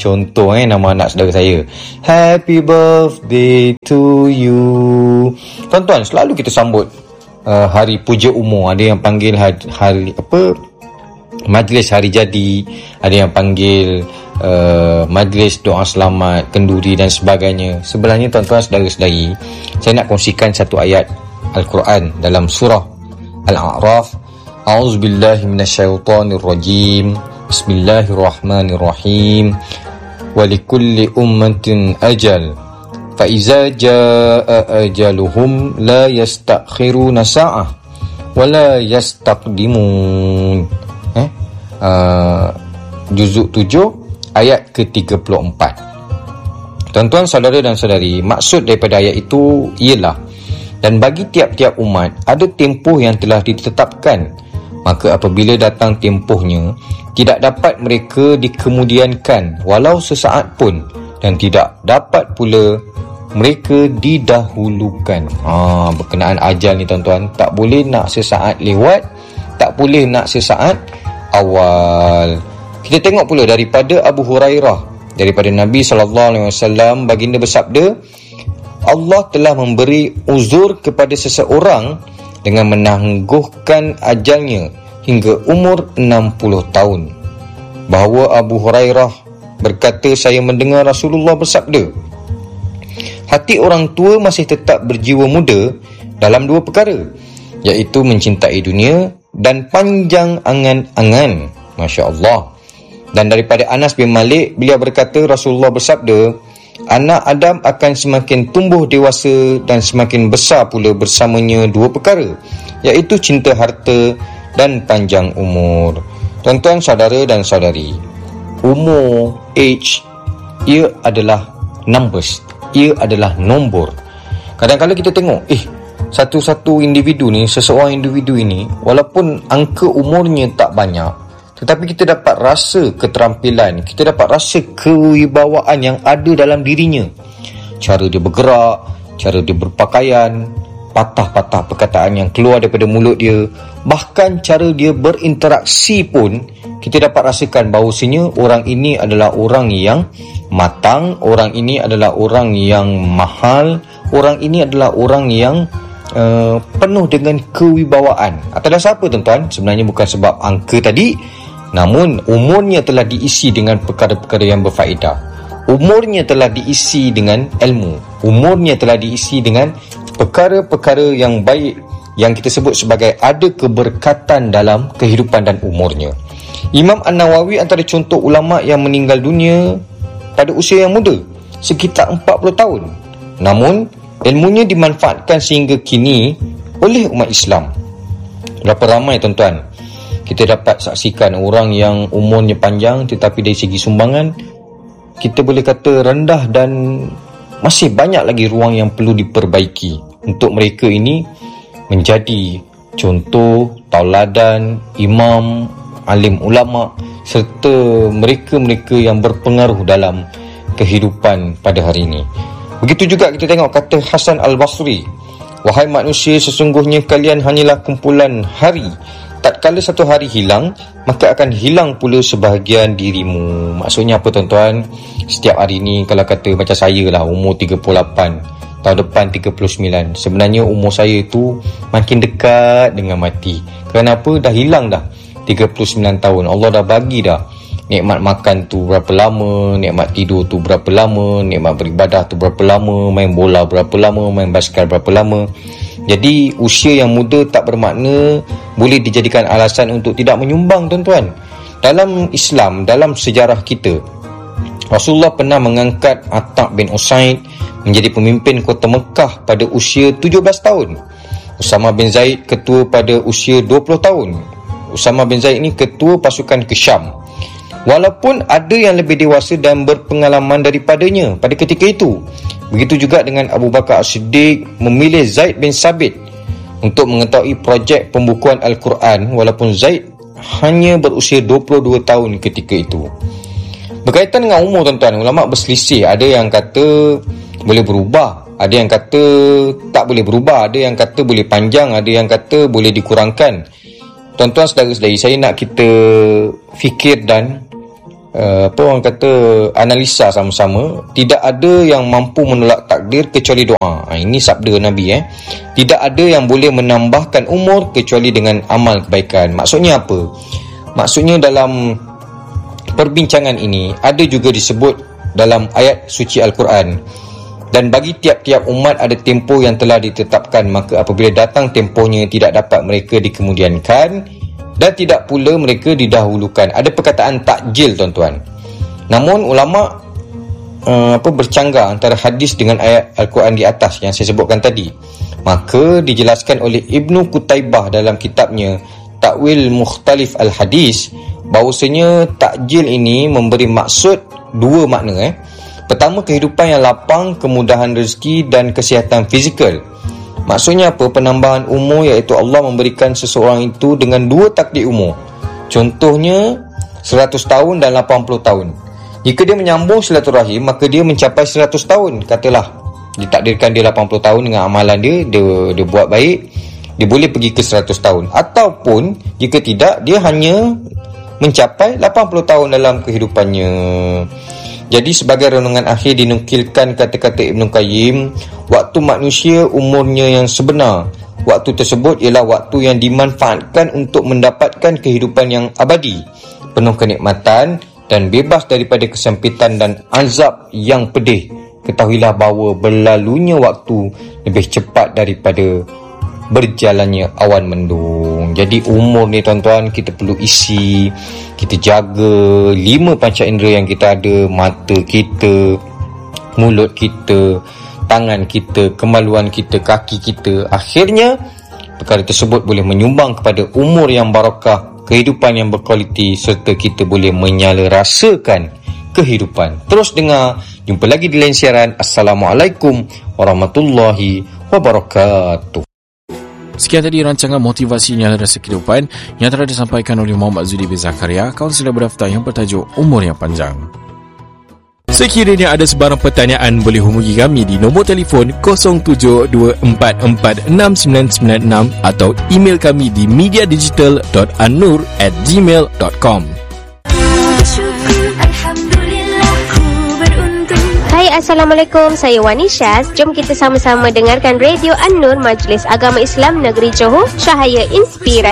contoh nama anak saudara saya, happy birthday to you. Tuan-tuan, selalu kita sambut hari puja umur. Ada yang panggil hari majlis hari jadi, ada yang panggil majlis doa selamat, kenduri dan sebagainya. Sebenarnya tuan-tuan saudara-saudari, saya nak kongsikan satu ayat Al-Quran dalam surah Al-A'raf. A'udzubillahi minasyaitonirrajim. Bismillahirrahmanirrahim. Walikulli ummatin ajal. Fa iza jaa ajaluhum la yastakhiruna sa'ah wa la yastaqdimun. Juzuk 7 ayat ke-34. Tuan-tuan, saudara dan saudari, maksud daripada ayat itu ialah, dan bagi tiap-tiap umat ada tempoh yang telah ditetapkan, maka apabila datang tempohnya, tidak dapat mereka dikemudiankan walau sesaat pun, dan tidak dapat pula mereka didahulukan. Berkenaan ajal ni tuan-tuan, tak boleh nak sesaat lewat, tak boleh nak sesaat awal. Kita tengok pula daripada Abu Hurairah, daripada Nabi SAW, baginda bersabda, Allah telah memberi uzur kepada seseorang dengan menangguhkan ajalnya hingga umur 60 tahun. Bahawa Abu Hurairah berkata, saya mendengar Rasulullah bersabda, hati orang tua masih tetap berjiwa muda dalam dua perkara, iaitu mencintai dunia dan panjang angan-angan. Masya Allah. Dan daripada Anas bin Malik, beliau berkata, Rasulullah bersabda, anak Adam akan semakin tumbuh dewasa dan semakin besar pula bersamanya dua perkara, iaitu cinta harta dan panjang umur. Tuan-tuan, saudara dan saudari, umur, age, ia adalah numbers, ia adalah nombor. Kadang-kadang kita tengok, satu-satu individu ni, seseorang individu ini, walaupun angka umurnya tak banyak, tetapi kita dapat rasa keterampilan, kita dapat rasa kewibawaan yang ada dalam dirinya. Cara dia bergerak, cara dia berpakaian, patah-patah perkataan yang keluar daripada mulut dia, bahkan cara dia berinteraksi pun, kita dapat rasakan bahawasanya orang ini adalah orang yang matang, orang ini adalah orang yang mahal, orang ini adalah orang yang penuh dengan kewibawaan. Atas dasar apa tuan-tuan? Sebenarnya bukan sebab angka tadi, namun umurnya telah diisi dengan perkara-perkara yang berfaedah. Umurnya telah diisi dengan ilmu. Umurnya telah diisi dengan perkara-perkara yang baik, yang kita sebut sebagai ada keberkatan dalam kehidupan dan umurnya. Imam An-Nawawi antara contoh ulama yang meninggal dunia pada usia yang muda, sekitar 40 tahun. Namun ilmunya dimanfaatkan sehingga kini oleh umat Islam. Berapa ramai tuan-tuan kita dapat saksikan orang yang umurnya panjang, tetapi dari segi sumbangan kita boleh kata rendah, dan masih banyak lagi ruang yang perlu diperbaiki untuk mereka ini menjadi contoh, tauladan, imam, alim ulama, serta mereka-mereka yang berpengaruh dalam kehidupan pada hari ini. Begitu juga kita tengok kata Hasan Al-Basri, wahai manusia, sesungguhnya kalian hanyalah kumpulan hari. Tatkala satu hari hilang, maka akan hilang pula sebahagian dirimu. Maksudnya apa tuan-tuan? Setiap hari ni, kalau kata macam saya lah, umur 38, tahun depan 39, sebenarnya umur saya tu makin dekat dengan mati. Kenapa? Dah hilang dah 39 tahun. Allah dah bagi dah nikmat makan tu berapa lama, nikmat tidur tu berapa lama, nikmat beribadah tu berapa lama, main bola berapa lama, main basikal berapa lama. Jadi usia yang muda tak bermakna boleh dijadikan alasan untuk tidak menyumbang tuan-tuan. Dalam Islam, dalam sejarah kita, Rasulullah pernah mengangkat Attab bin Usaid menjadi pemimpin kota Mekah pada usia 17 tahun. Usama bin Zaid ketua pada usia 20 tahun. Usama bin Zaid ni ketua pasukan ke Syam. Walaupun ada yang lebih dewasa dan berpengalaman daripadanya pada ketika itu. Begitu juga dengan Abu Bakar As-Siddiq memilih Zaid bin Sabit untuk mengetahui projek pembukuan Al-Quran, walaupun Zaid hanya berusia 22 tahun ketika itu. Berkaitan dengan umur tuan-tuan, ulama berselisih. Ada yang kata boleh berubah, ada yang kata tak boleh berubah, ada yang kata boleh panjang, ada yang kata boleh dikurangkan. Tuan-tuan saudara-saudari, saya nak kita fikir dan apa orang kata, analisa sama-sama, tidak ada yang mampu menolak takdir kecuali doa. Ini sabda Nabi. Tidak ada yang boleh menambahkan umur kecuali dengan amal kebaikan. Maksudnya apa? Maksudnya dalam perbincangan ini ada juga disebut dalam ayat suci Al-Quran, dan bagi tiap-tiap umat ada tempoh yang telah ditetapkan, maka apabila datang tempohnya tidak dapat mereka dikemudiankan dan tidak pula mereka didahulukan. Ada perkataan takjil, tuan-tuan. Namun ulama bercanggah antara hadis dengan ayat Al-Quran di atas yang saya sebutkan tadi. Maka dijelaskan oleh Ibnu Qutaibah dalam kitabnya Ta'wil Mukhtalif Al-Hadis, bahawasanya takjil ini memberi maksud dua makna. Pertama, kehidupan yang lapang, kemudahan rezeki dan kesihatan fizikal. Maksudnya apa? Penambahan umur, iaitu Allah memberikan seseorang itu dengan dua takdir umur. Contohnya 100 tahun dan 80 tahun. Jika dia menyambung silaturahim, maka dia mencapai 100 tahun. Katalah ditakdirkan dia 80 tahun dengan amalan dia buat baik, dia boleh pergi ke 100 tahun. Ataupun jika tidak, dia hanya mencapai 80 tahun dalam kehidupannya. Jadi sebagai renungan akhir dinukilkan kata-kata Ibn Qayyim, waktu manusia umurnya yang sebenar, waktu tersebut ialah waktu yang dimanfaatkan untuk mendapatkan kehidupan yang abadi, penuh kenikmatan dan bebas daripada kesempitan dan azab yang pedih. Ketahuilah bahawa berlalunya waktu lebih cepat daripada berjalannya awan mendung. Jadi umur ni, tuan-tuan, kita perlu isi, kita jaga 5 panca indera yang kita ada: mata kita, mulut kita, tangan kita, kemaluan kita, kaki kita. Akhirnya perkara tersebut boleh menyumbang kepada umur yang barakah, kehidupan yang berkualiti, serta kita boleh menyala rasakan kehidupan. Terus dengar. Jumpa lagi di lain siaran. Assalamualaikum warahmatullahi wabarakatuh. Sekian tadi rancangan motivasi nyala rasa kehidupan yang telah disampaikan oleh Muhammad Zudi bin Zakaria, kaunselor berdaftar yang bertajuk Umur yang Panjang. Sekiranya ada sebarang pertanyaan, boleh hubungi kami di nombor telefon 0724469996 atau email kami di mediadigital.annur@gmail.com. Hai, Assalamualaikum. Saya Wani Syaz. Jom kita sama-sama dengarkan Radio An-Nur, Majlis Agama Islam Negeri Johor, Cahaya Inspirasi.